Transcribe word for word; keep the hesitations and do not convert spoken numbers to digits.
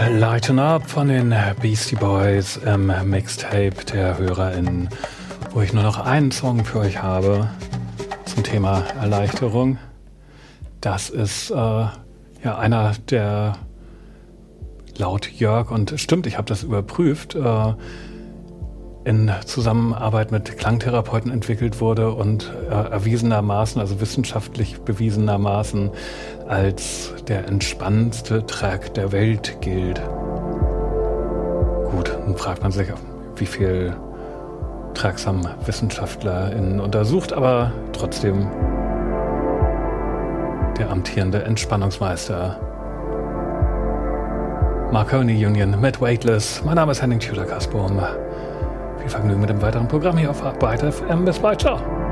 Lighten Up von den Beastie Boys im Mixtape der HörerInnen, wo ich nur noch einen Song für euch habe zum Thema Erleichterung. Das ist äh, ja einer, der laut Jörg, und stimmt, ich habe das überprüft, äh, in Zusammenarbeit mit Klangtherapeuten entwickelt wurde und äh, erwiesenermaßen, also wissenschaftlich bewiesenermaßen, als der entspannendste Track der Welt gilt. Gut, dann fragt man sich, wie viel Tracks haben WissenschaftlerInnen untersucht, aber trotzdem der amtierende Entspannungsmeister. Marconi Union mit Weightless. Mein Name ist Henning Tudor-Kasperm. Viel Vergnügen mit dem weiteren Programm hier auf Byte F M. Bis bald, ciao.